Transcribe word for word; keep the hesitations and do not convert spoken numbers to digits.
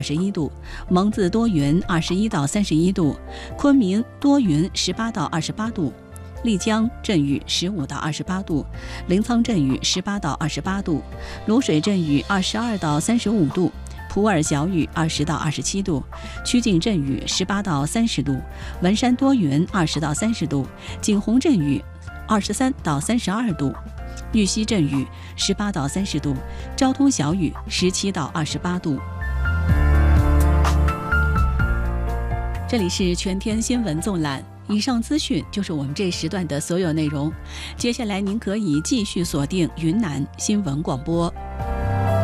十一度，蒙自多云二十一到三十一度，昆明多云十八到二十八度，丽江阵雨十五到二十八度，临沧阵雨十八到二十八度，卤水阵雨二十二到三十五度，普洱小雨二十到二十七度，曲靖阵雨十八到三十度，文山多云二十到三十度，景洪阵雨二十三到三十二度，玉溪阵雨十八到三十度，昭通小雨十七到二十八度。这里是全天新闻纵览，以上资讯就是我们这时段的所有内容。接下来您可以继续锁定云南新闻广播。